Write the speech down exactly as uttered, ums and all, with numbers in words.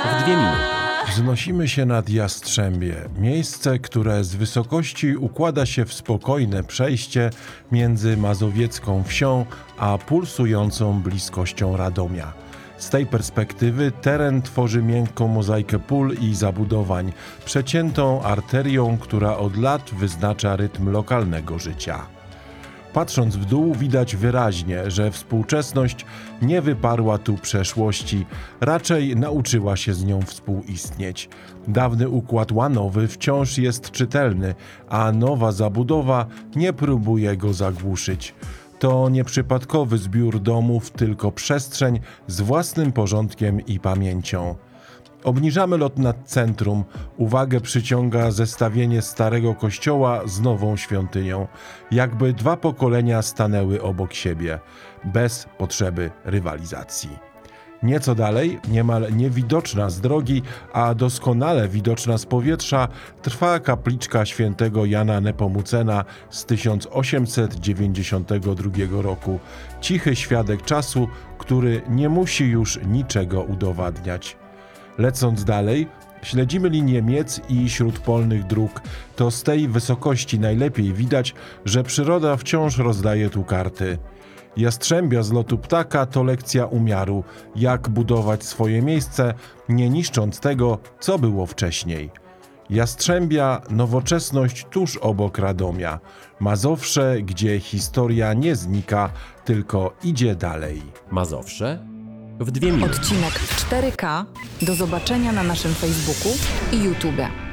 w dwie minuty. Wznosimy się nad Jastrzębie, miejsce, które z wysokości układa się w spokojne przejście między mazowiecką wsią a pulsującą bliskością Radomia. Z tej perspektywy teren tworzy miękką mozaikę pól i zabudowań, przeciętą arterią, która od lat wyznacza rytm lokalnego życia. Patrząc w dół, widać wyraźnie, że współczesność nie wyparła tu przeszłości, raczej nauczyła się z nią współistnieć. Dawny układ łanowy wciąż jest czytelny, a nowa zabudowa nie próbuje go zagłuszyć. To nieprzypadkowy zbiór domów, tylko przestrzeń z własnym porządkiem i pamięcią. Obniżamy lot nad centrum. Uwagę przyciąga zestawienie starego kościoła z nową świątynią. Jakby dwa pokolenia stanęły obok siebie, bez potrzeby rywalizacji. Nieco dalej, niemal niewidoczna z drogi, a doskonale widoczna z powietrza, trwa kapliczka świętego Jana Nepomucena z tysiąc osiemset dziewięćdziesiątego drugiego roku. Cichy świadek czasu, który nie musi już niczego udowadniać. Lecąc dalej, śledzimy linię Miec i śródpolnych dróg. To z tej wysokości najlepiej widać, że przyroda wciąż rozdaje tu karty. Jastrzębia z lotu ptaka to lekcja umiaru, jak budować swoje miejsce, nie niszcząc tego, co było wcześniej. Jastrzębia, nowoczesność tuż obok Radomia. Mazowsze, gdzie historia nie znika, tylko idzie dalej. Mazowsze w dwie minuty. Odcinek w cztery K. Do zobaczenia na naszym Facebooku i YouTube.